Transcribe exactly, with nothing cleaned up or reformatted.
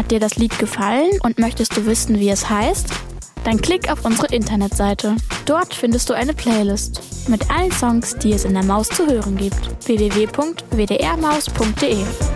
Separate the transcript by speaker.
Speaker 1: Hat dir das Lied gefallen und möchtest du wissen, wie es heißt? Dann klick auf unsere Internetseite. Dort findest du eine Playlist mit allen Songs, die es in der Maus zu hören gibt. w w w punkt w d r maus punkt d e